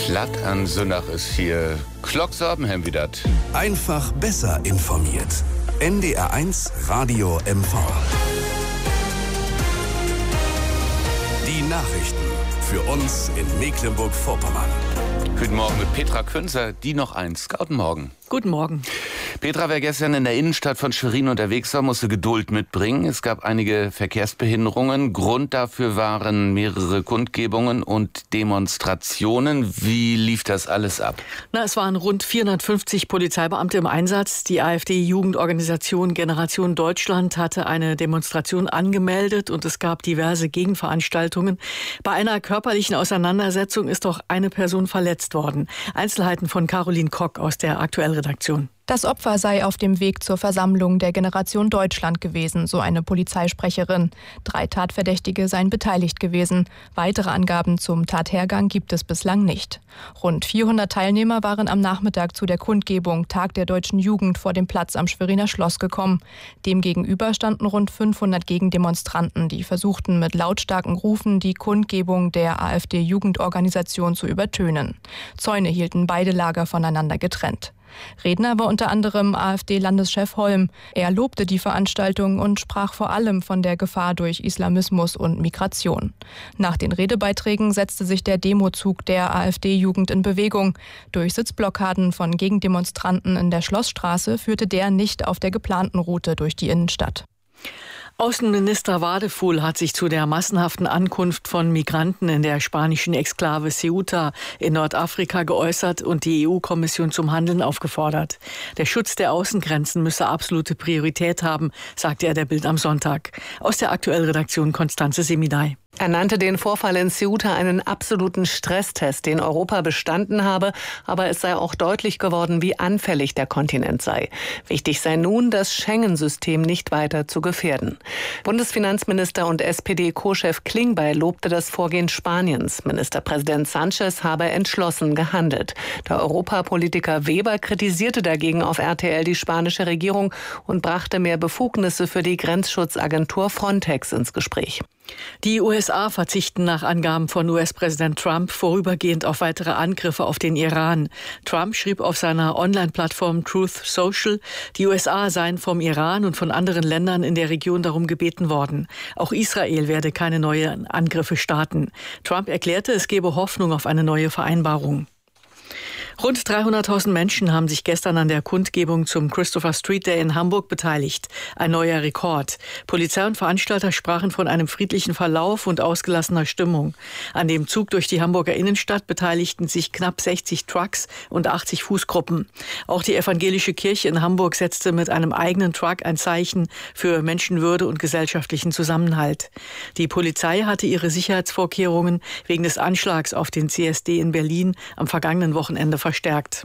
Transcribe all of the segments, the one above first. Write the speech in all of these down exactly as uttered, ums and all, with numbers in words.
Platt an Sonnach ist hier Klocksorbenhem wieder. Einfach besser informiert. N D R eins Radio M V. Die Nachrichten für uns in Mecklenburg-Vorpommern. Guten Morgen mit Petra Künzer, die noch eins. Guten Morgen. Guten Morgen. Petra, wer gestern in der Innenstadt von Schwerin unterwegs war, musste Geduld mitbringen. Es gab einige Verkehrsbehinderungen. Grund dafür waren mehrere Kundgebungen und Demonstrationen. Wie lief das alles ab? Na, es waren rund vierhundertfünfzig Polizeibeamte im Einsatz. Die AfD-Jugendorganisation Generation Deutschland hatte eine Demonstration angemeldet und es gab diverse Gegenveranstaltungen. Bei einer körperlichen Auseinandersetzung ist doch eine Person verletzt worden. Einzelheiten von Caroline Kock aus der Aktuellredaktion. Das Opfer sei auf dem Weg zur Versammlung der Generation Deutschland gewesen, so eine Polizeisprecherin. Drei Tatverdächtige seien beteiligt gewesen. Weitere Angaben zum Tathergang gibt es bislang nicht. Rund vierhundert Teilnehmer waren am Nachmittag zu der Kundgebung Tag der deutschen Jugend vor dem Platz am Schweriner Schloss gekommen. Demgegenüber standen rund fünfhundert Gegendemonstranten, die versuchten mit lautstarken Rufen die Kundgebung der AfD-Jugendorganisation zu übertönen. Zäune hielten beide Lager voneinander getrennt. Redner war unter anderem AfD-Landeschef Holm. Er lobte die Veranstaltung und sprach vor allem von der Gefahr durch Islamismus und Migration. Nach den Redebeiträgen setzte sich der Demozug der AfD-Jugend in Bewegung. Durch Sitzblockaden von Gegendemonstranten in der Schlossstraße führte der nicht auf der geplanten Route durch die Innenstadt. Außenminister Wadefuhl hat sich zu der massenhaften Ankunft von Migranten in der spanischen Exklave Ceuta in Nordafrika geäußert und die E U-Kommission zum Handeln aufgefordert. Der Schutz der Außengrenzen müsse absolute Priorität haben, sagte er der Bild am Sonntag. Aus der Aktuellredaktion Konstanze Semidai. Er nannte den Vorfall in Ceuta einen absoluten Stresstest, den Europa bestanden habe, aber es sei auch deutlich geworden, wie anfällig der Kontinent sei. Wichtig sei nun, das Schengen-System nicht weiter zu gefährden. Bundesfinanzminister und S P D-Co-Chef Klingbeil lobte das Vorgehen Spaniens. Ministerpräsident Sánchez habe entschlossen gehandelt. Der Europapolitiker Weber kritisierte dagegen auf R T L die spanische Regierung und brachte mehr Befugnisse für die Grenzschutzagentur Frontex ins Gespräch. Die U S A verzichten nach Angaben von U S-Präsident Trump vorübergehend auf weitere Angriffe auf den Iran. Trump schrieb auf seiner Online-Plattform Truth Social, die U S A seien vom Iran und von anderen Ländern in der Region darum gebeten worden. Auch Israel werde keine neuen Angriffe starten. Trump erklärte, es gebe Hoffnung auf eine neue Vereinbarung. Rund dreihunderttausend Menschen haben sich gestern an der Kundgebung zum Christopher Street Day in Hamburg beteiligt. Ein neuer Rekord. Polizei und Veranstalter sprachen von einem friedlichen Verlauf und ausgelassener Stimmung. An dem Zug durch die Hamburger Innenstadt beteiligten sich knapp sechzig Trucks und achtzig Fußgruppen. Auch die evangelische Kirche in Hamburg setzte mit einem eigenen Truck ein Zeichen für Menschenwürde und gesellschaftlichen Zusammenhalt. Die Polizei hatte ihre Sicherheitsvorkehrungen wegen des Anschlags auf den C S D in Berlin am vergangenen Wochenende verstärkt.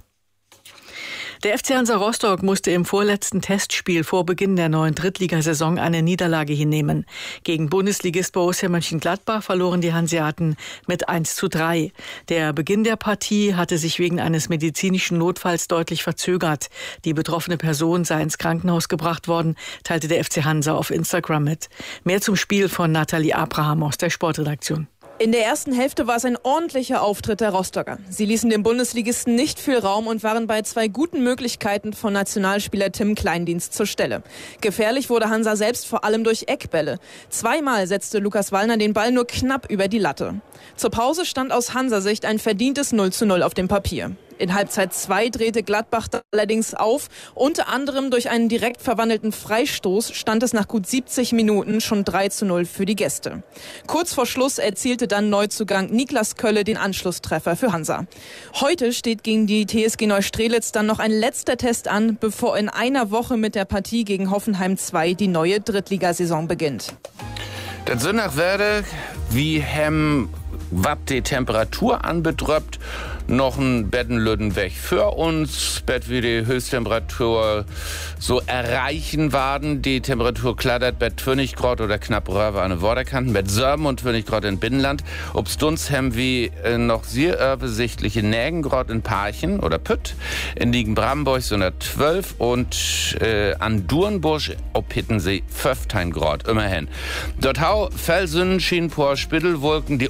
Der F C Hansa Rostock musste im vorletzten Testspiel vor Beginn der neuen Drittligasaison eine Niederlage hinnehmen. Gegen Bundesligist Borussia Mönchengladbach verloren die Hanseaten mit eins zu drei. Der Beginn der Partie hatte sich wegen eines medizinischen Notfalls deutlich verzögert. Die betroffene Person sei ins Krankenhaus gebracht worden, teilte der F C Hansa auf Instagram mit. Mehr zum Spiel von Nathalie Abraham aus der Sportredaktion. In der ersten Hälfte war es ein ordentlicher Auftritt der Rostocker. Sie ließen dem Bundesligisten nicht viel Raum und waren bei zwei guten Möglichkeiten von Nationalspieler Tim Kleindienst zur Stelle. Gefährlich wurde Hansa selbst vor allem durch Eckbälle. Zweimal setzte Lukas Wallner den Ball nur knapp über die Latte. Zur Pause stand aus Hansa-Sicht ein verdientes null zu null auf dem Papier. In Halbzeit zwei drehte Gladbach allerdings auf. Unter anderem durch einen direkt verwandelten Freistoß stand es nach gut siebzig Minuten schon drei zu null für die Gäste. Kurz vor Schluss erzielte dann Neuzugang Niklas Kölle den Anschlusstreffer für Hansa. Heute steht gegen die T S G Neustrelitz dann noch ein letzter Test an, bevor in einer Woche mit der Partie gegen Hoffenheim zwei die neue Drittligasaison beginnt. Das sind nach Werde, wie hem was die Temperatur anbetrifft, noch ein Bettenlöden weg für uns. Bett wie die Höchsttemperatur so erreichen werden. Die Temperatur klattert bei zwanzig Grad oder knapp röver an den Waterkanten, bei sieben und zwanzig Grad in Binnenland. Obst uns haben wir äh, noch sehr übersichtliche neun Grad in Parchen oder Pütt. In Liegen-Bramburg so zwölf und äh, an Durnbusch ob Hittensee fünfzehn Grad, immerhin. Dort hau Felsen, Schienenpor, Spittelwolken, die auch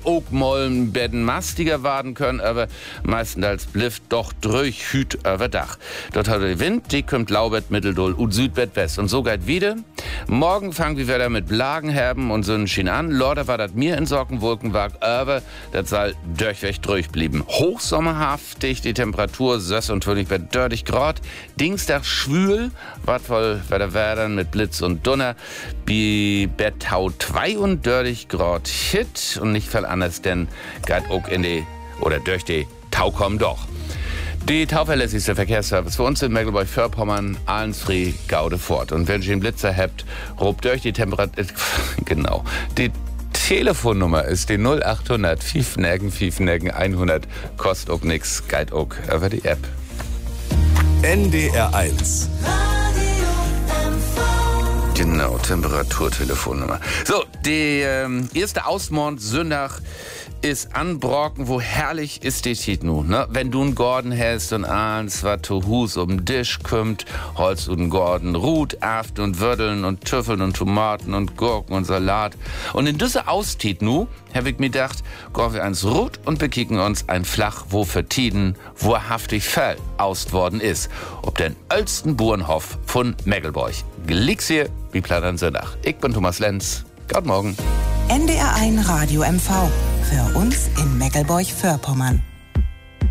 mollen Betten mastiger werden können, aber meistenteils blifft doch durch Hüt über Dach. Dort hat der Wind, die kommt Laubett, Mitteldol und Südbett West. Und so geht wieder. Morgen fangen wir wieder mit Blagen herben und Sonnenschein an. Lorder war das mir in Sorgenwolkenwag, aber das soll durchweg durchblieben. Hochsommerhaftig, die Temperatur sechsundzwanzig bei dreißig Grad. Dienstag schwül, wat wohl bei der Werdern mit Blitz und Donner. Bi Bettau zweiunddreißig Grad Hit und nicht viel anders, denn geht auch in die, oder durch die Tau kommen doch. Die tauverlässigste Verkehrsservice für uns in Mecklenburg-Vorpommern, Ahlensfried, Gaude fort. Und wenn ihr einen Blitzer habt, robt durch die Temperatur, genau, die Telefonnummer ist die null achthundert fünfnägen fünfnägen hundert, kostet auch nix, geht auch über die App. N D R eins. Genau, Temperaturtelefonnummer. So, die ähm, erste Ausmond Sonntag ist anbrocken, wo herrlich ist die Tiet nun, ne? Wenn du einen Gordon hast und eins, was zu Hus um den Tisch kommt, holst du einen Gordon Rut, Aft und Würdeln und Tüffeln und Tomaten und Gurken und Salat. Und in diese Austiet nu, hab ich mir gedacht, gehen wir ans Rut und bekicken uns ein Flach, wo für Tiden wahrhaftig Fell aust worden ist. Ob den ältesten Burenhof von Meggelborg. Glicks hier, wie plaudern sie nach. Ich bin Thomas Lenz. Guten Morgen. N D R eins Radio M V. Für uns in Meggelborg-Vorpommern.